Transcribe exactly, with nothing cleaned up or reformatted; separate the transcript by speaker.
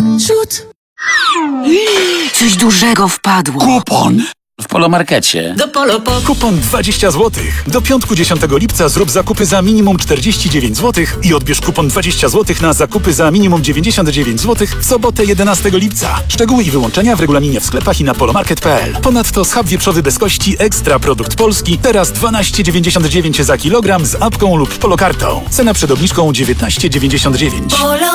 Speaker 1: Rzut!
Speaker 2: Coś dużego wpadło.
Speaker 3: Kupon! W Polomarkecie.
Speaker 1: Do Polo po...
Speaker 4: Kupon dwadzieścia złotych. Do piątku dziesiątego lipca zrób zakupy za minimum czterdzieści dziewięć złotych i odbierz kupon dwadzieścia złotych na zakupy za minimum dziewięćdziesiąt dziewięć złotych w sobotę jedenastego lipca. Szczegóły i wyłączenia w regulaminie w sklepach i na polomarket kropka p l. Ponadto schab wieprzowy bez kości Ekstra Produkt Polski teraz dwanaście dziewięćdziesiąt dziewięć za kilogram z apką lub polokartą. Cena przed obniżką dziewiętnaście dziewięćdziesiąt dziewięć.